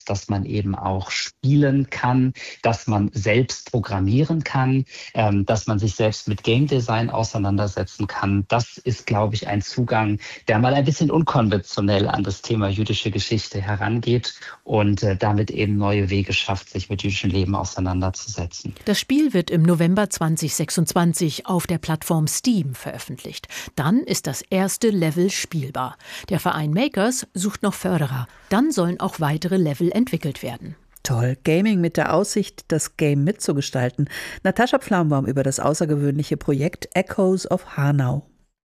dass man eben auch spielen kann, dass man selbst programmieren kann, dass man sich selbst mit Game Design auseinandersetzen kann. Das ist, glaube ich, ein Zugang, der mal ein bisschen unkonventionell an das Thema jüdische Geschichte herangeht und damit eben neue Wege schafft, sich mit jüdischem Leben auseinanderzusetzen. Das Spiel wird im November 2026 auf der Plattform Steam veröffentlicht. Dann ist das erste Level spielbar. Der Verein Makers sucht noch Förderer. Dann sollen auch weitere Level entwickelt werden. Toll. Gaming mit der Aussicht, das Game mitzugestalten. Natascha Pflaumbaum über das außergewöhnliche Projekt Echoes of Hanau.